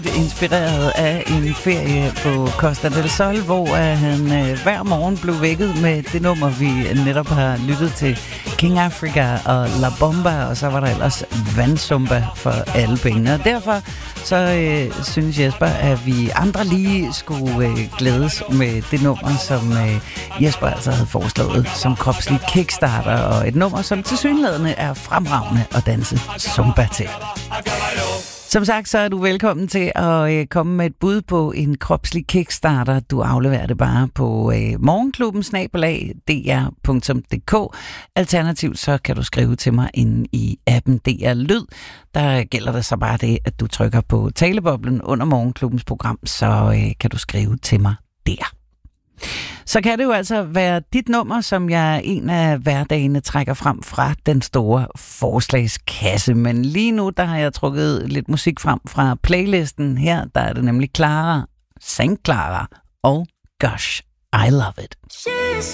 Inspireret af en ferie på Costa del Sol, hvor han hver morgen blev vækket med det nummer, vi netop har lyttet til, King Africa og La Bomba, og så var der ellers vandsumba for alle pengene. Og derfor så synes Jesper, at vi andre lige skulle glædes med det nummer, som Jesper altså havde foreslået som kropslig kickstarter, og et nummer, som tilsyneladende er fremragende at danse zumba til. Som sagt, så er du velkommen til at komme med et bud på en kropslig kickstarter. Du afleverer det bare på morgenklubben@dr.dk. Alternativt så kan du skrive til mig inde i appen DR Lyd. Der gælder det så bare det, at du trykker på taleboblen under morgenklubbens program, så kan du skrive til mig der. Så kan det jo altså være dit nummer, som jeg en af hverdagene trækker frem fra den store forslagskasse. Men lige nu, der har jeg trukket lidt musik frem fra playlisten. Her, der er det nemlig Clara, Saint Clara og Gosh, I Love It.